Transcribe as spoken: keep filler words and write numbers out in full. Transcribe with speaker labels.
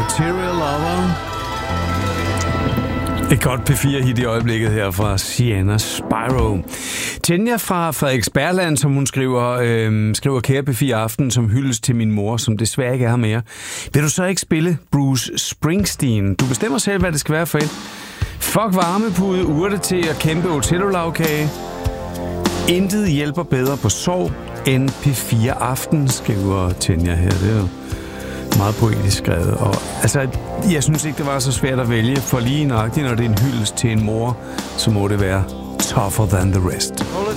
Speaker 1: Material Lover. Et godt P fire hit i øjeblikket her fra Sienna Spyro. Tanja fra Frederiksbergland, som hun skriver, øh, skriver kære P fire Aften som hyldes til min mor, som desværre ikke er her mere. Vil du så ikke spille Bruce Springsteen? Du bestemmer selv, hvad det skal være for et. Fuck varmepude, urte til at kæmpe Otello-lavkage. Intet hjælper bedre på sorg end P fire Aften, skriver Tanja her. Det er jo meget poetisk skrevet. Og, altså, jeg synes ikke, det var så svært at vælge, for lige nøjagtigt, når det er en hyldest til en mor, så må det være Tougher Than The Rest.